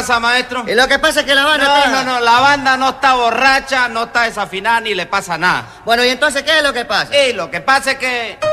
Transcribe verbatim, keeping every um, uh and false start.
pasa, maestro? Y lo que pasa es que la banda No, está... no, no, la banda no está borracha, no está desafinada ni le pasa nada. Bueno, ¿y entonces qué es lo que pasa? Y lo que pasa es que...